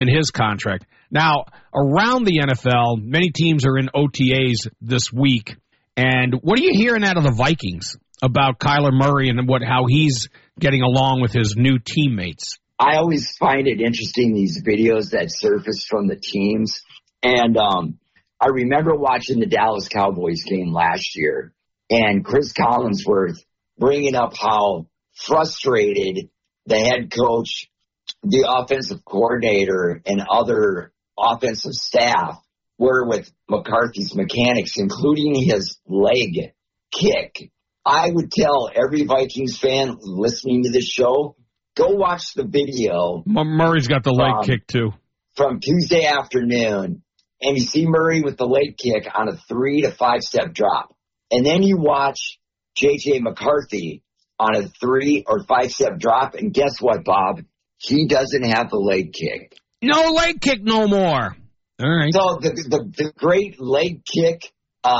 in his contract. Now, around the NFL, many teams are in OTAs this week. And what are you hearing out of the Vikings about Kyler Murray and how he's getting along with his new teammates? I always find it interesting, these videos that surface from the teams. And I remember watching the Dallas Cowboys game last year, and Chris Collinsworth bringing up how frustrated the head coach, the offensive coordinator, and other offensive staff were with McCarthy's mechanics, including his leg kick. I would tell every Vikings fan listening to this show, go watch the video. Murray's got the leg kick, too. From Tuesday afternoon, and you see Murray with the leg kick on a 3 to 5 step drop. And then you watch J.J. McCarthy on a 3 or 5 step drop, and guess what, Bob? He doesn't have the leg kick. No leg kick no more. All right. So the great leg kick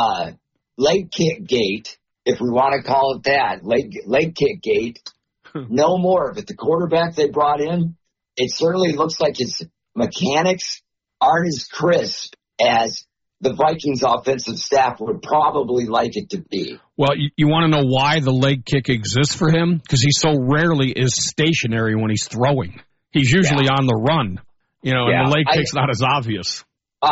gate, if we want to call it that, leg kick gate, no more. But the quarterback they brought in, it certainly looks like his mechanics aren't as crisp as the Vikings offensive staff would probably like it to be. Well, you want to know why the leg kick exists for him? Because he so rarely is stationary when he's throwing. He's usually on the run, and the leg kick's not as obvious.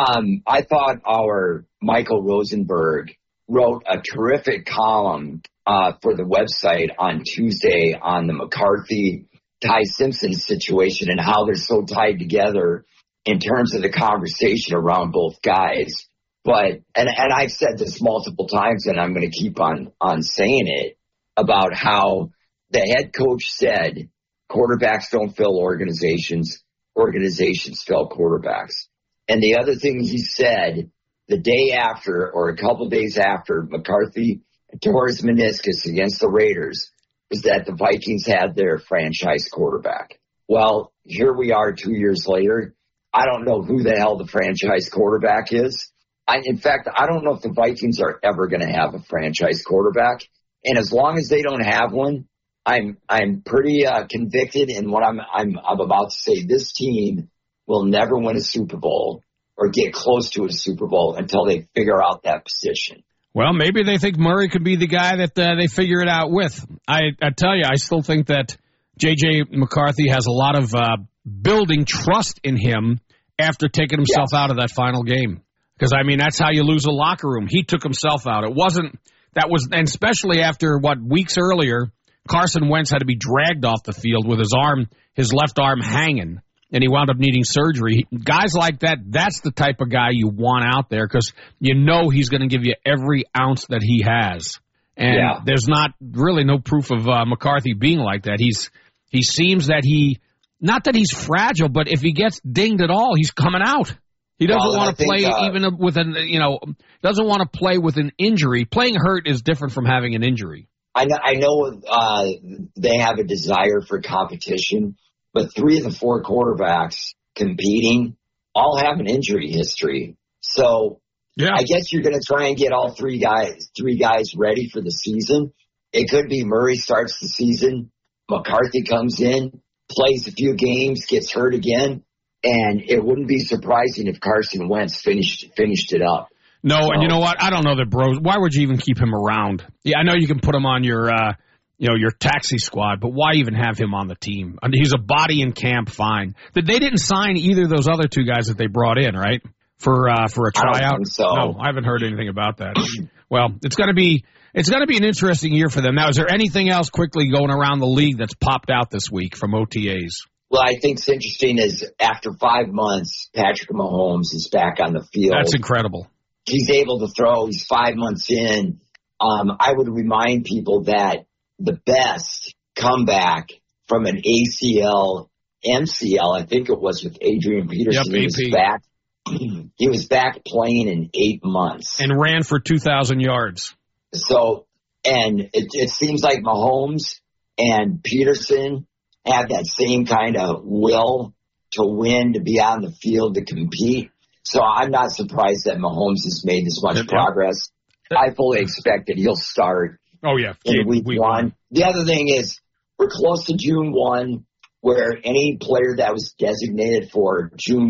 I thought our Michael Rosenberg wrote a terrific column for the website on Tuesday on the McCarthy Ty Simpson situation and how they're so tied together in terms of the conversation around both guys. But, and I've said this multiple times, and I'm going to keep on saying it, about how the head coach said quarterbacks don't fill organizations, organizations fill quarterbacks. And the other thing he said the day after, or a couple days after McCarthy tore his meniscus against the Raiders, is that the Vikings had their franchise quarterback. Well, here we are 2 years later. I don't know who the hell the franchise quarterback is. In fact, I don't know if the Vikings are ever going to have a franchise quarterback. And as long as they don't have one, I'm pretty convicted in what I'm about to say. This team will never win a Super Bowl or get close to a Super Bowl until they figure out that position. Well, maybe they think Murray could be the guy that they figure it out with. I tell you, I still think that J.J. McCarthy has a lot of building trust in him after taking himself out of that final game. Because, that's how you lose a locker room. He took himself out. And especially after, weeks earlier, Carson Wentz had to be dragged off the field with his left arm hanging, and he wound up needing surgery. Guys like that, that's the type of guy you want out there because he's going to give you every ounce that he has. And there's really no proof of McCarthy being like that. He seems that not that he's fragile, but if he gets dinged at all, he's coming out. He doesn't want to play even with doesn't want to play with an injury. Playing hurt is different from having an injury. I know they have a desire for competition, but 3 of the 4 quarterbacks competing all have an injury history. So I guess you're going to try and get all three guys ready for the season. It could be Murray starts the season, McCarthy comes in, plays a few games, gets hurt again. And it wouldn't be surprising if Carson Wentz finished it up. No, so, and you know what? I don't know that why would you even keep him around? Yeah, I know you can put him on your taxi squad, but why even have him on the team? He's a body in camp, fine. They didn't sign either of those other 2 guys that they brought in, right? For a tryout. I don't think so. No, I haven't heard anything about that. Well, it's going to be an interesting year for them. Now, is there anything else quickly going around the league that's popped out this week from OTAs? Well, I think it's interesting is after 5 months, Patrick Mahomes is back on the field. That's incredible. He's able to throw. He's 5 months in. I would remind people that the best comeback from an ACL, MCL, I think it was with Adrian Peterson. Yep, he was back playing in 8 months. And ran for 2,000 yards. So, and it seems like Mahomes and Peterson have that same kind of will to win, to be on the field, to compete. So I'm not surprised that Mahomes has made this much progress. I fully expect that he'll start in week 1. The other thing is we're close to June 1. where any player that was designated for June